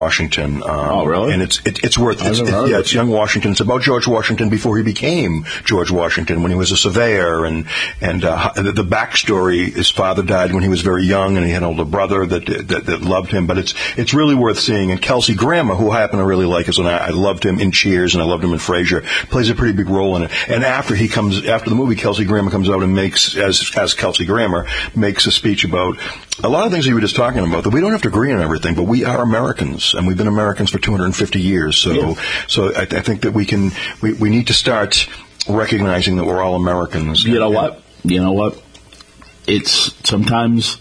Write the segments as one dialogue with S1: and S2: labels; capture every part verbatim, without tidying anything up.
S1: Washington. Um,
S2: oh, really?
S1: And it's it, it's worth it's,
S2: it,
S1: yeah, it's Young Washington. It's about George Washington before he became George Washington, when he was a surveyor, and and uh, the, the backstory. His father died when he was very young, and he had an older brother that that, that loved him. But it's it's really worth seeing. And Kelsey Grammer, who I happen to really like, is and I, I loved him in Cheers, and I loved him in Frasier, plays a pretty big role in it. And after he comes after the movie, Kelsey Grammer comes out and makes as as Kelsey Grammer makes a speech about a lot of things you were just talking about, that we don't have to agree on everything, but we are Americans, and we've been Americans for two hundred fifty years. So,
S2: yeah.
S1: so I, I think that we can, we, we need to start recognizing that we're all Americans.
S2: You know what? You know what? It's sometimes,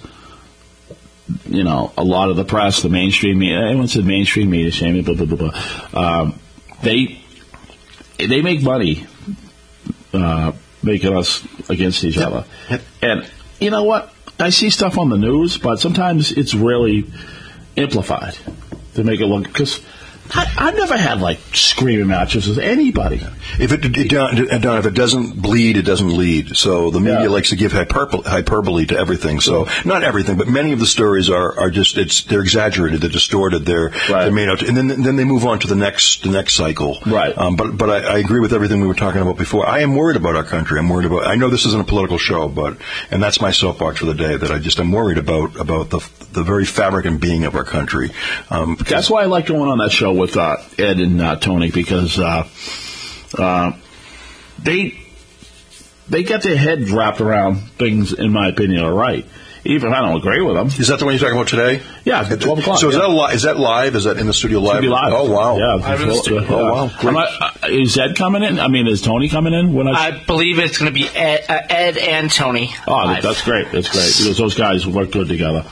S2: you know, a lot of the press, the mainstream media, everyone said mainstream media, shame, blah, blah, blah, blah. Um, they, they make money, uh, making us against each
S1: yep.
S2: other.
S1: Yep.
S2: And you know what? I see stuff on the news, but sometimes it's really amplified to make it look, because I, I've never had like screaming matches with anybody.
S1: If it, it, Don, Don, if it doesn't bleed, it doesn't lead. So the media
S2: yeah.
S1: likes to give hyperbole, hyperbole to everything. So not everything, but many of the stories are, are just it's they're exaggerated, they're distorted, they're
S2: right.
S1: they're made out, and then then they move on to the next the next cycle.
S2: Right.
S1: Um, but but I, I agree with everything we were talking about before. I am worried about our country. I'm worried about. I know this isn't a political show, but and that's my soapbox for the day. That I just I'm worried about about the the very fabric and being of our country. Um,
S2: that's why I like going on that show with uh, Ed and uh, Tony, because uh, uh, they they get their head wrapped around things, in my opinion, are right. Even if I don't agree with them.
S1: Is that the one you're talking about today?
S2: Yeah, at twelve o'clock.
S1: So is
S2: yeah.
S1: that a li- is that live? Is that in the studio live?
S2: Studio live.
S1: Oh wow!
S2: Yeah,
S1: yeah. Oh wow! Great.
S2: Not, uh, is Ed coming in? I mean, is Tony coming in? When I,
S3: I believe it's going to be Ed, uh, Ed and Tony.
S2: Oh,
S3: live.
S2: That's great. That's great, because those guys work good together.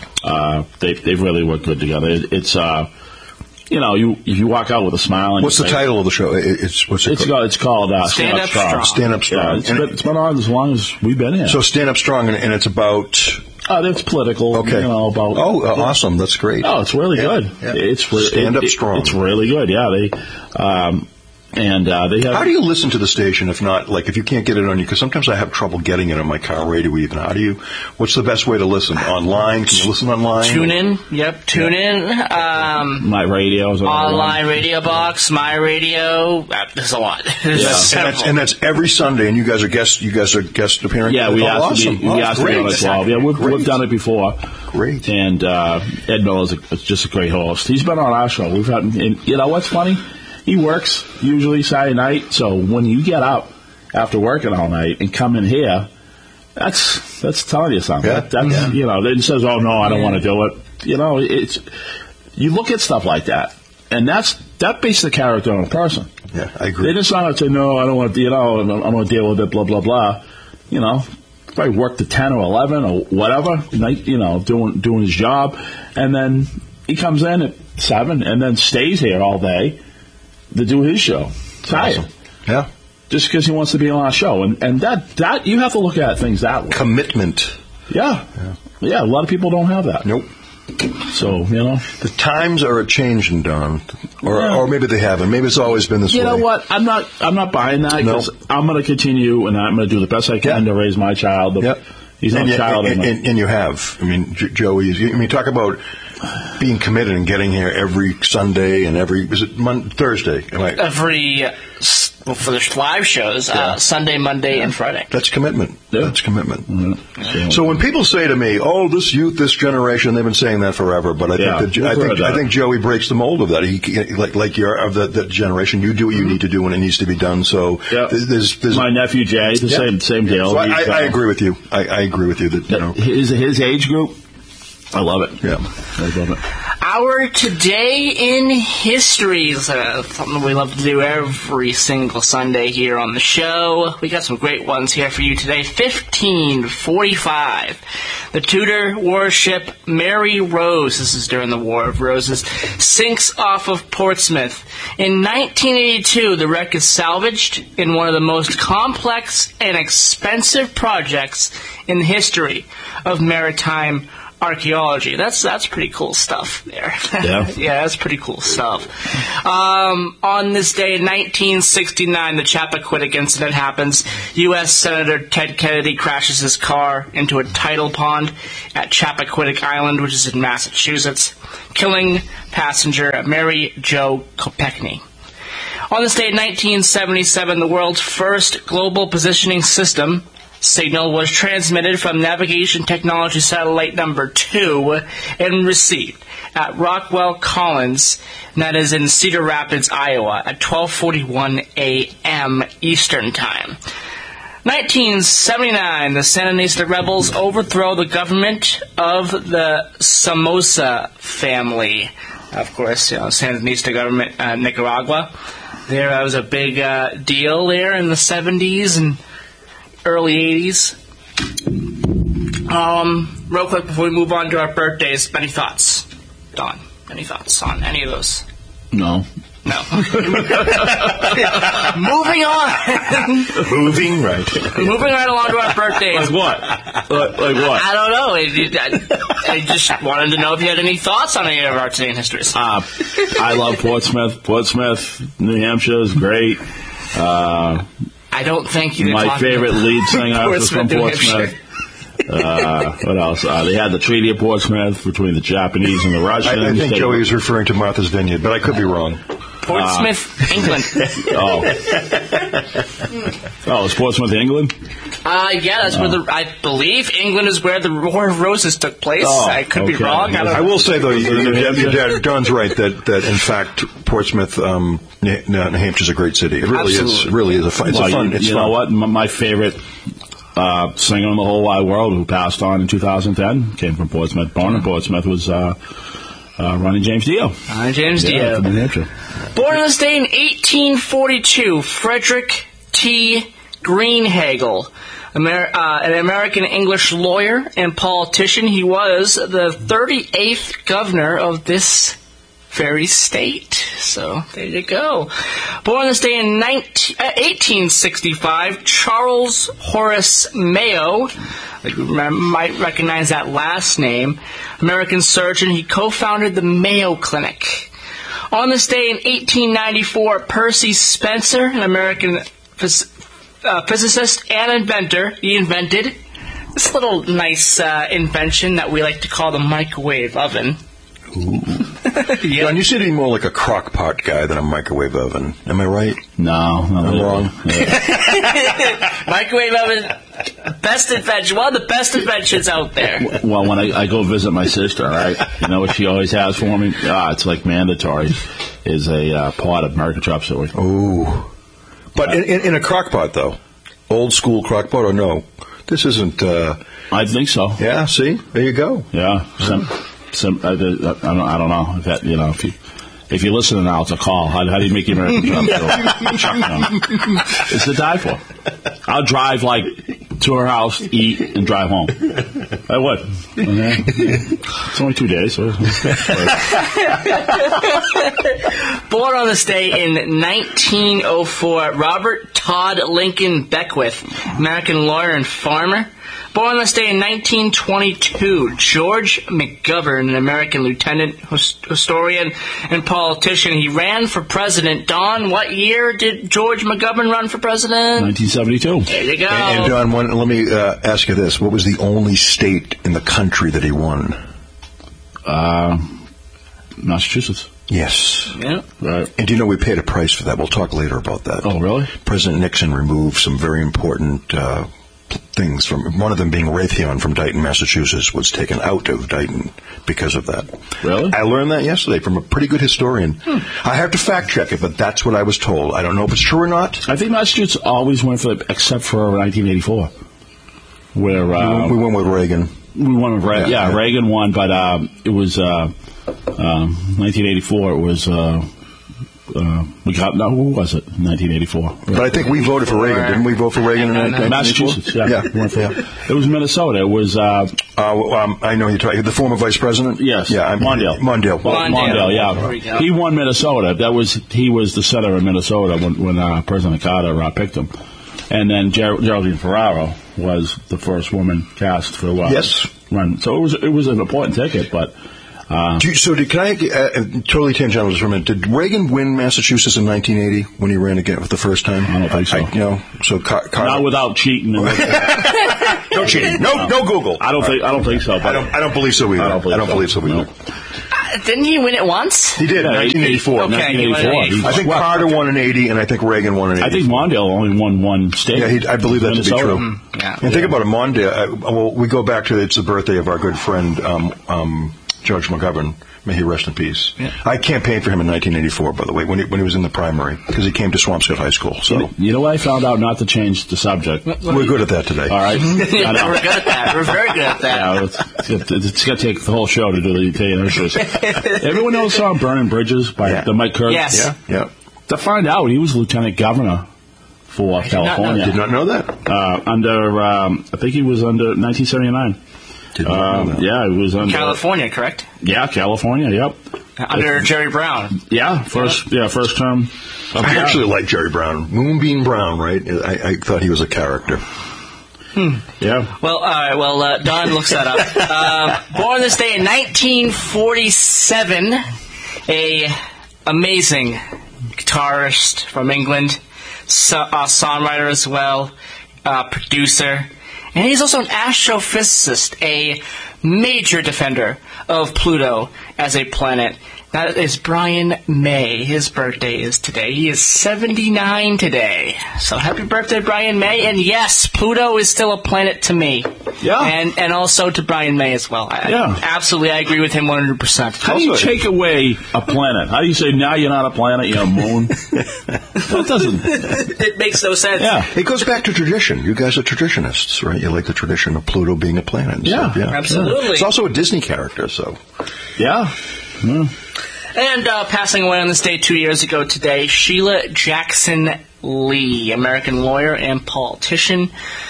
S2: Uh, they they've really worked good together. It, it's uh, you know, you you walk out with a smile. On
S1: What's
S2: your
S1: the
S2: face.
S1: title of the show? It, it's what's it
S2: it's
S1: called?
S2: Called, it's called uh,
S3: Stand,
S2: Stand
S3: Up
S2: Up Strong.
S3: Strong.
S1: Stand Up Strong.
S2: Yeah, it's been, it's been on as long as we've been here.
S1: So Stand Up Strong, and, and it's about.
S2: Oh, it's political.
S1: Okay.
S2: You know, about,
S1: oh, uh, awesome! That's great.
S2: Oh, it's really
S1: yeah,
S2: good.
S1: Yeah.
S2: It's re-
S1: Stand Up
S2: it,
S1: Strong.
S2: It, it's really good. Yeah, they um, and uh, they have.
S1: How do you listen to the station if not like if you can't get it on you? Because sometimes I have trouble getting it on my car radio. Even how do you? What's the best way to listen? Online? Can you listen online?
S3: Tune in. Yep. Tune yeah. in. Um,
S2: My radios.
S3: Online radio box. My radio. Uh, there's a lot. There's
S1: Yeah. And, that's, and that's every Sunday. And you guys are guest. You guys are guest appearing.
S2: Yeah, we
S1: oh,
S2: asked
S1: awesome.
S2: to be. We
S1: oh,
S2: asked to be on at twelve. Yeah, we've, we've done it before.
S1: Great.
S2: And uh, Ed Miller's a, just a great host. He's been on our show. We've had. And you know what's funny? He works usually Saturday night, so when you get up after working all night and come in here, that's that's telling you something.
S1: Yeah.
S2: That, that's
S1: Yeah.
S2: you know, then says, "Oh no, I don't want to do it." You know, it's you look at stuff like that, and that's that bases the character on a person.
S1: Yeah, I agree.
S2: They just not say, "No, I don't want to." You know, I'm, I'm going to deal with it. Blah blah blah. You know, probably work to ten or eleven or whatever night. You know, doing doing his job, and then he comes in at seven, and then stays here all day to do his show. Tired.
S1: Awesome. Yeah.
S2: Just because he wants to be on our show. And and that, that you have to look at things that way.
S1: Commitment.
S2: Yeah. yeah. Yeah, a lot of people don't have that.
S1: Nope.
S2: So, you know.
S1: The times are a changing, Don. Or
S2: Yeah.
S1: or maybe they haven't. Maybe it's always been this
S2: You
S1: way.
S2: know what? I'm not I'm not buying that, because
S1: Nope.
S2: I'm going to continue, and I'm going to do the best I can
S1: Yeah.
S2: to raise my child.
S1: Yep.
S2: He's not
S1: and
S2: a
S1: you,
S2: child.
S1: And,
S2: of
S1: and, and you have. I mean, J- Joey, I mean, talk about being committed and getting here every Sunday and every, is it Mon- Thursday? Am I,
S3: every uh, s- well, for the live shows,
S1: Yeah.
S3: uh, Sunday, Monday, and Friday.
S1: That's commitment.
S2: Yeah.
S1: That's commitment.
S2: Mm-hmm.
S1: So when people say to me, "Oh, this youth, this generation," they've been saying that forever. But I
S2: Yeah,
S1: think that,
S2: we've
S1: I
S2: heard
S1: think
S2: that.
S1: I think Joey breaks the mold of that. He like like you're of that, that generation. You do what you need to do when it needs to be done. So
S2: Yeah.
S1: there's, there's
S2: My nephew Jay, the
S1: Yeah.
S2: same same deal.
S1: So I,
S2: He's,
S1: I, I
S2: uh,
S1: agree with you. I, I agree with you that you know.
S2: His his age group, I love it.
S1: Yeah.
S2: I love it.
S3: Our Today in History is uh, something we love to do every single Sunday here on the show. We got some great ones here for you today. fifteen forty-five. The Tudor warship Mary Rose, this is during the War of Roses, sinks off of Portsmouth. In nineteen eighty-two, the wreck is salvaged in one of the most complex and expensive projects in the history of maritime archaeology. That's that's pretty cool stuff there.
S2: Yeah.
S3: Yeah, that's pretty cool stuff. Um, on this day in nineteen sixty-nine, the Chappaquiddick incident happens. U S Senator Ted Kennedy crashes his car into a tidal pond at Chappaquiddick Island, which is in Massachusetts, killing passenger Mary Jo Kopechne. On this day in nineteen seventy-seven, the world's first global positioning system signal was transmitted from Navigation Technology Satellite Number two and received at Rockwell Collins, and that is in Cedar Rapids, Iowa, at twelve forty-one a.m. Eastern Time. nineteen seventy-nine, the Sandinista rebels overthrow the government of the Somoza family. Of course, you know, Sandinista government, uh, Nicaragua. There was a big uh, deal there in the seventies and early eighties. Um, real quick before we move on to our birthdays, any thoughts, Don? Any thoughts on any of those?
S2: No.
S3: No. Moving on.
S1: Moving right.
S3: Moving right along to our birthdays.
S2: Like what? Like, like what?
S3: I don't know. I, I, I just wanted to know if you had any thoughts on any of our today in histories.
S2: Uh, I love Portsmouth. Portsmouth, New Hampshire is great. Uh,
S3: I don't think you.
S2: My favorite lead singer was from Portsmouth. Uh, what else? Uh, they had the Treaty of Portsmouth between the Japanese and the Russians.
S1: I, I think
S2: they,
S1: Joey was referring to Martha's Vineyard, but I could be wrong.
S3: Portsmouth, uh, England.
S2: Oh. Oh, is Portsmouth, England?
S3: Uh, yeah, that's oh. where the, I believe England is where the War of Roses took place.
S2: Oh,
S3: I could
S2: okay.
S3: be wrong. I, don't
S1: I will say, though, your dad, Don's right, that, that in fact, Portsmouth, um, New Hampshire is a great city. It really
S3: Absolutely.
S1: is. It really is. A fun, it's
S2: well,
S1: a fun,
S2: you,
S1: it's
S2: you
S1: fun.
S2: know what? My favorite uh, singer in the whole wide world who passed on in two thousand ten came from Portsmouth. Born in Portsmouth was uh, uh, Ronnie James Dio.
S3: Ronnie James
S2: yeah,
S3: Dio.
S2: From New Hampshire.
S3: Born on this day in eighteen forty-two, Frederick T. Greenhagel, Amer- uh, an American-English lawyer and politician. He was the thirty-eighth governor of this very state. So, there you go. Born on this day in nineteen, uh, eighteen sixty-five, Charles Horace Mayo, you might recognize that last name, American surgeon. He co-founded the Mayo Clinic. On this day in eighteen ninety-four, Percy Spencer, an American phys- uh, physicist and inventor, he invented this little nice uh, invention that we like to call the microwave oven.
S1: Ooh. Yeah. John, you seem to be more like a crock pot guy than a microwave oven. Am I right?
S2: No, no
S1: I'm wrong.
S2: Yeah.
S3: Microwave oven, best invention, one of the best inventions out there.
S2: Well, when I, I go visit my sister, right, you know what she always has for me? Ah, it's like mandatory, is a uh, pot of American chop suey.
S1: Ooh. But in, in, in a crock pot, though? Old school crock pot, or no? This isn't... Uh,
S2: I think so.
S1: Yeah, see? There you go.
S2: Yeah. Some, some, I, I, don't, I don't know. If that, you know, if you... If you're listening now, it's a call. How, how do you make your American chop suey? Chuck, no. It's to die for. I'll drive, like, to her house, eat, and drive home. I would. Okay. It's only two days. So.
S3: Born on this day in nineteen oh four, Robert Todd Lincoln Beckwith, American lawyer and farmer. Born on this day in nineteen twenty-two, George McGovern, an American lieutenant, historian, and politician. He ran for president. Don, what year did George McGovern run for president?
S2: nineteen seventy-two.
S3: There you go.
S1: And, and Don, one, let me uh, ask you this. What was the only state in the country that he won?
S2: Uh, Massachusetts.
S1: Yes.
S3: Yeah.
S2: Right.
S1: And do you know we paid a price for that? We'll talk later about that.
S2: Oh, really?
S1: President Nixon removed some very important uh, things from, one of them being Raytheon from Dayton, Massachusetts, was taken out of Dayton because of that.
S2: Really?
S1: I learned that yesterday from a pretty good historian. Hmm. I have to fact check it, but that's what I was told. I don't know if it's true or not.
S2: I think Massachusetts always went for, except for nineteen eighty-four, where uh,
S1: we went with Reagan.
S2: We won with Reagan. Yeah, yeah, yeah, Reagan won, but uh, it was uh, um, nineteen eighty-four. It was. Uh, Uh, we got no. Who was it? nineteen eighty-four.
S1: But I think we voted for Reagan. Didn't we vote for Reagan in nineteen eighty-four?
S2: Massachusetts. Yeah.
S1: Yeah.
S2: yeah. It was Minnesota. It was. Uh,
S1: uh, um, I know you're talking. The former vice president.
S2: Yes.
S1: Yeah. I'm,
S2: Mondale.
S1: Mondale.
S3: Mondale.
S2: Mondale. Yeah. He won Minnesota. That was he was the senator of Minnesota when when uh, President Carter uh, picked him, and then Ger- Geraldine Ferraro was the first woman cast for uh,
S1: yes.
S2: run. So it was it was an important ticket, but. Uh,
S1: Do you, so did, can I, uh, totally tangential just for a minute, did Reagan win Massachusetts in nineteen eighty when he ran again for the first time?
S2: I don't think so.
S1: I, you know, so Car- Car-
S2: Not without cheating. And
S1: no cheating. No, no, no Google.
S2: I don't think. I don't think so. But
S1: I don't. I don't believe so either. I don't believe, I don't so. believe so either.
S2: No.
S3: Uh, didn't he win it once?
S1: He did in
S2: Yeah,
S1: nineteen eighty-four.
S3: Okay,
S2: nineteen eighty-four.
S3: he
S2: He
S1: I think
S2: swept.
S1: Carter won in eighty, and I think Reagan won in eighty.
S2: I think Mondale only won one state.
S1: Yeah, he, I believe that to be
S2: Minnesota.
S1: true.
S3: Mm, yeah.
S1: And think about it, Mondale. Uh, well, we go back to it's the birthday of our good friend um, um, Judge McGovern. May he rest in peace.
S3: Yeah.
S1: I campaigned for him in nineteen eighty-four, by the way, when he, when he was in the primary, because he came to Swampscott High School. So
S2: You know what I found out? Not to change the subject. All
S1: we're good at that today.
S2: right.
S3: Yeah,
S2: I know.
S3: we're good at that. We're very good at that.
S2: Yeah, it's, it's, it's going to take the whole show to do the Italian histories. Everyone knows the song "Burning Bridges" by
S1: Yeah.
S2: the Mike Curtis.
S3: Yes.
S1: Yeah, yeah.
S2: To find out, he was lieutenant governor for
S3: did not know
S2: California.
S1: Did not know that.
S2: Uh, under, um, I think he was under nineteen seventy-nine.
S1: Did not
S2: Um,
S1: know that.
S2: yeah, it was under
S3: California, correct?
S2: Yeah, California. Yep.
S3: Under Jerry Brown.
S2: Yeah, first. Yeah, first term. Of,
S1: I actually like Jerry Brown. Moonbeam Brown, right? I, I thought he was a character.
S2: Yeah.
S3: Well, all right. Well, uh, Don looks that up. Uh, born this day in nineteen forty-seven, a amazing guitarist from England, so, uh, songwriter as well, uh, producer, and he's also an astrophysicist, a major defender of Pluto as a planet. That is Brian May. His birthday is today. He is seventy-nine today. So happy birthday, Brian May. And yes, Pluto is still a planet to me.
S2: Yeah.
S3: And and also to Brian May as well. I,
S2: Yeah.
S3: Absolutely, I agree with him one hundred percent.
S2: How do you
S1: Also-
S2: take away a planet? How do you say now you're not a planet, you're a moon? That doesn't.
S3: It makes no sense.
S2: Yeah.
S1: It goes back to tradition. You guys are traditionists, right? You like the tradition of Pluto being a planet. and
S2: Yeah,
S1: stuff. yeah.
S3: absolutely.
S1: It's also a Disney character, so.
S2: Yeah. Yeah.
S3: And uh, passing away on this day two years ago today, Sheila Jackson Lee, American lawyer and politician.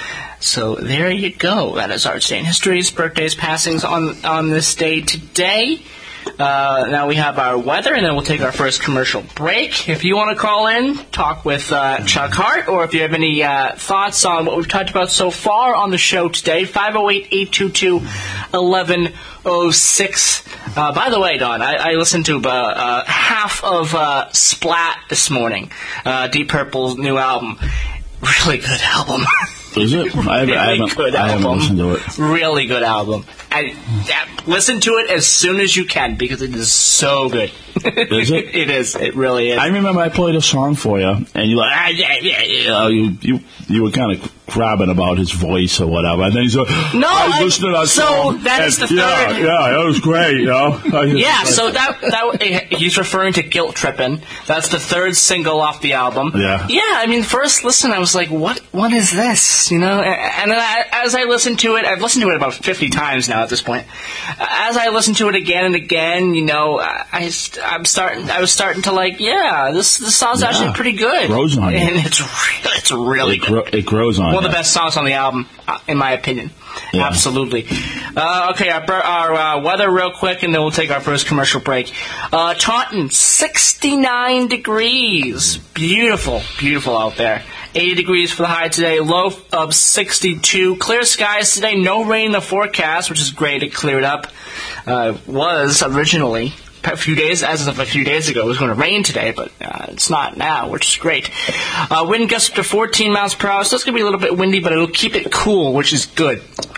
S3: So there you go. That is our Day in History's birthdays, passings on on this day today. Uh, now we have our weather, and then we'll take our first commercial break. If you want to call in, talk with uh, Chuck Hart, or if you have any uh, thoughts on what we've talked about so far on the show today, five oh eight, eight two two, one one oh six. Uh, by the way, Don, I, I listened to uh, uh, half of uh, Splat this morning, uh, Deep Purple's new album. Really good album.
S2: Is it? I haven't,
S3: really
S2: I haven't,
S3: good
S2: I haven't
S3: album.
S2: listened to it.
S3: Really good album. I, uh, listen to it as soon as you can because it is so good.
S2: Is it?
S3: It is. It really is.
S2: I remember I played a song for you, and you like, ah, yeah, yeah, yeah. You, you, you were kind of crabbing about his voice or whatever. And then he's like,
S3: No,
S2: I
S3: I-
S2: listened to that
S3: so
S2: song.
S3: that is
S2: and
S3: the
S2: yeah,
S3: third-
S2: Yeah, that was great, you know?
S3: Yeah, so that that he's referring to Guilt Trippin'. That's the third single off the album.
S2: Yeah.
S3: Yeah, I mean, first listen, I was like, what what is this? You know, and then I, as I listened to it, I've listened to it about fifty times now at this point. As I listened to it again and again, you know, I, I'm starting, I was starting to like, yeah, this this song's
S2: Yeah.
S3: actually pretty good.
S2: Grows on you.
S3: And it's really, it's really
S2: It,
S3: good.
S2: gro- it grows on
S3: One of
S2: you.
S3: the best songs on the album, uh, in my opinion.
S2: Yeah.
S3: Absolutely. Uh, okay, our, our uh, weather real quick, and then we'll take our first commercial break. Uh, Taunton, sixty-nine degrees. Beautiful, beautiful out there. eighty degrees for the high today, low of sixty-two. Clear skies today, no rain in the forecast, which is great. It cleared up. Uh, was originally a few days, as of a few days ago, it was going to rain today, but uh, it's not now, which is great. Uh, wind gusts up to fourteen miles per hour, so it's going to be a little bit windy, but it'll keep it cool, which is good.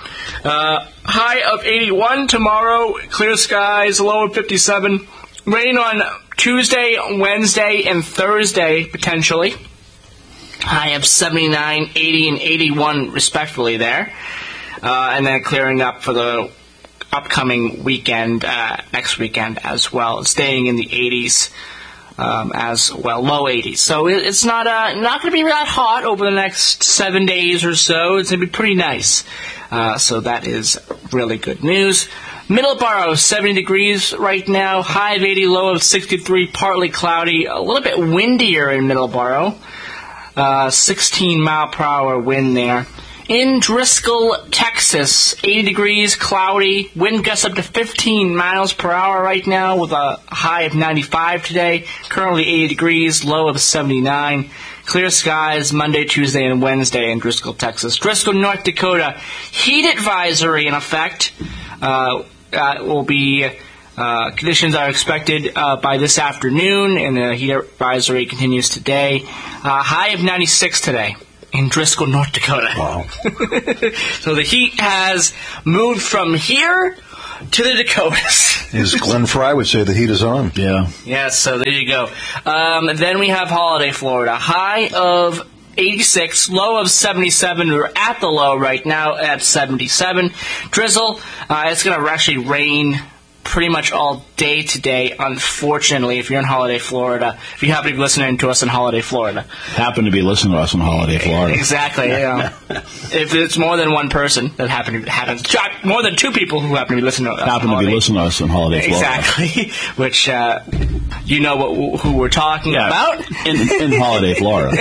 S3: Uh, high of eighty-one tomorrow, clear skies, low of fifty-seven. Rain on Tuesday, Wednesday, and Thursday, potentially. High of seventy-nine, eighty, and eighty-one, respectively, there. Uh, and then clearing up for the upcoming weekend, uh, next weekend as well, staying in the eighties um, as well, low eighties. So it, it's not uh, not going to be that hot over the next seven days or so. It's going to be pretty nice. Uh, so that is really good news. Middleborough, seventy degrees right now, high of eighty, low of sixty-three, partly cloudy, a little bit windier in Middleborough. Uh, sixteen mile per hour wind there. In Driscoll, Texas, eighty degrees, cloudy, wind gusts up to fifteen miles per hour right now with a high of ninety-five today. Currently eighty degrees, low of seventy-nine. Clear skies Monday, Tuesday, and Wednesday in Driscoll, Texas. Driscoll, North Dakota, heat advisory in effect. Uh, uh, will be... Uh, conditions are expected uh, by this afternoon, and the heat advisory continues today. Uh, high of ninety-six today in Driscoll, North Dakota.
S1: Wow.
S3: So the heat has moved from here to the Dakotas.
S1: As Glenn Fry would say, the heat is on.
S2: Yeah.
S3: Yes, so there you go. Um, then we have Holiday, Florida. High of eighty-six, low of seventy-seven. We're at the low right now at seventy-seven. Drizzle, uh, it's going to actually rain pretty much all day today, unfortunately, if you're in Holiday, Florida. If you happen to be listening to us in Holiday, Florida.
S2: Happen to be listening to us in Holiday, Florida.
S3: Exactly, yeah. If it's more than one person that happen to happens, more than two people who happen to be listening to us
S2: Happen
S3: in
S2: to
S3: Holiday.
S2: be listening to us in Holiday, Florida.
S3: Exactly, which, uh, you know what, who we're talking
S2: Yeah,
S3: about.
S2: in, in Holiday, Florida.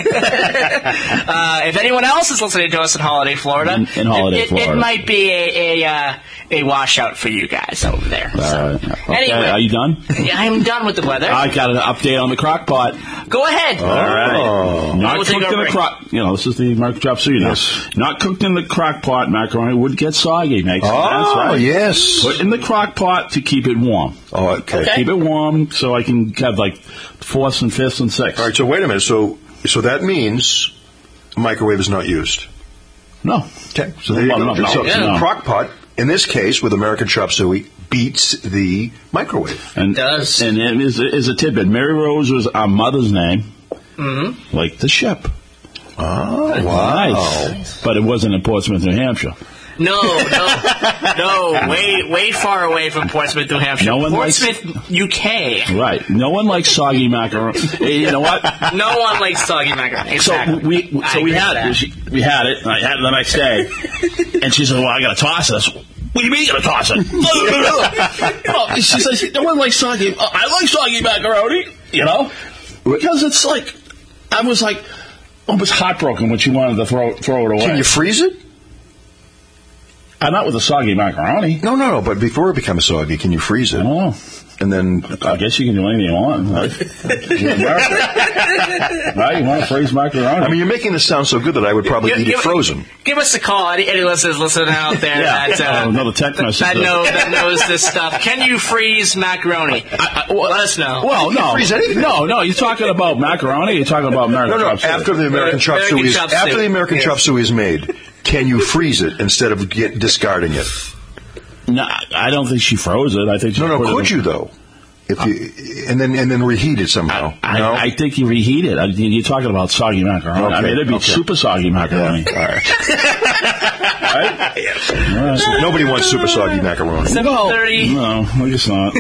S3: Uh, if anyone else is listening to us in Holiday, Florida,
S2: In- in Holiday,
S3: it, it,
S2: Florida.
S3: it might be a a, uh, a washout for you guys over there.
S2: All
S3: So.
S2: right. Okay,
S3: Anyway.
S2: are you done?
S3: Yeah, I'm done with the weather.
S2: I got an update on the crock pot.
S3: Go ahead.
S2: All right. Not
S3: We'll take
S2: cooked
S3: our
S2: in the
S3: break.
S2: crock. You know, this is the American Chop Suey.
S1: Yes.
S2: Not cooked in the crock pot. Macaroni would get soggy. Makes
S1: Oh,
S2: That's right.
S1: yes.
S2: Put in the crock pot to keep it warm.
S1: Oh, okay.
S3: Okay.
S2: Keep it warm so I can have like fourths and fifths and sixths.
S1: All right, so wait a minute. So so that means a microwave is not used.
S2: No.
S1: Okay. So there you
S2: Well,
S1: go.
S2: no, no,
S1: so
S2: yeah.
S1: the
S2: no.
S1: crock pot, in this case, with American Chop Suey, beats the microwave.
S2: And,
S3: does.
S2: And it is, is a tidbit. Mary Rose was our mother's name.
S3: Mm-hmm.
S2: Like the ship.
S1: Oh, wow.
S2: Nice. But it wasn't in Portsmouth, New Hampshire.
S3: No, no, no. Way, way far away from Portsmouth, New Hampshire.
S2: No one likes-
S3: Portsmouth, U K.
S2: Right. No one likes soggy macaroni. Hey, you know what?
S3: No one likes soggy macaroni. Exactly.
S2: So we,
S3: I
S2: so we
S3: agree
S2: had
S3: with
S2: it. We, we had it. And I had it the next day, and she said, "Well, I got to toss this." What do you mean you got to toss it? Well, she says, "No one likes soggy. Uh, I like soggy macaroni." You know, because it's like I was like almost heartbroken when she wanted to throw throw it away.
S1: Can you freeze it?
S2: I'm not with the soggy macaroni.
S1: No, no, no. But before it becomes soggy, can you freeze
S2: I
S1: it?
S2: don't know.
S1: And then
S2: I guess you can do anything you want. Right? You're American. Right? You want to freeze macaroni?
S1: I mean, you're making this sound so good that I would probably
S3: Give-
S1: eat it
S3: give-
S1: frozen.
S3: Give us a call. Any, any listeners listening out there
S2: Yeah.
S3: that, uh,
S2: Oh, another text message.
S3: that, know, that knows this stuff. Can you freeze macaroni?
S2: I, I, well,
S3: Let us know.
S2: Well, no,
S1: freeze anything.
S2: no, no. You're talking about macaroni. You're talking about American
S1: No, no.
S2: chop suey.
S1: After the American Chop
S3: American
S1: Suey is
S3: Chop
S1: after
S3: Suey.
S1: the American
S3: Yes.
S1: Chop Suey is made, can you freeze it instead of get, discarding it?
S2: No, I don't think she froze it. I think she
S1: No, no.
S2: put it
S1: Could
S2: in-
S1: you though? If you and then and then reheat it somehow.
S2: I,
S1: no.
S2: I think you reheat it. I, you're talking about soggy macaroni. I
S1: Okay,
S2: mean, it'd be
S1: okay.
S2: super soggy macaroni.
S1: All right.
S2: Right? All right.
S1: So nobody wants super soggy macaroni.
S3: seven thirty.
S2: No, I guess not.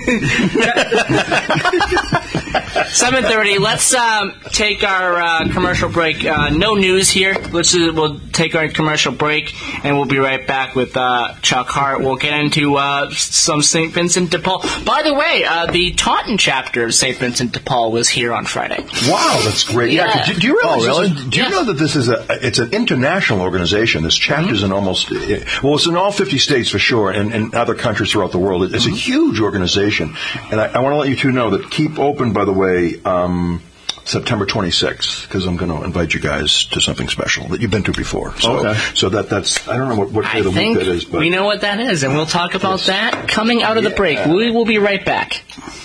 S3: seven thirty. Let's um, take our uh, commercial break. Uh, no news here. Let's uh, we'll take our commercial break, and we'll be right back with uh, Chuck Hart. We'll get into uh, some Saint Vincent de Paul. By the way, uh, the Taunton chapter of Saint Vincent de Paul was here on Friday.
S1: Wow, that's great. Yeah.
S3: Yeah.
S1: Do, do you realize?
S2: Oh, really?
S1: This is, do you
S3: Yes.
S1: know that this is a? It's an international organization. This chapter's
S3: Mm-hmm.
S1: in almost. Well, it's in all fifty states for sure, and, and other countries throughout the world. It's
S3: Mm-hmm.
S1: a huge organization, and I, I want to let you two know that keep open. By the way. Um, September twenty-sixth, because I'm going to invite you guys to something special that you've been to before. So,
S2: Okay.
S1: so that that's I don't know what, what day
S3: I
S1: of the
S3: think
S1: week that is, but
S3: we know what that is, and we'll talk about that coming out of the break. We will be right back.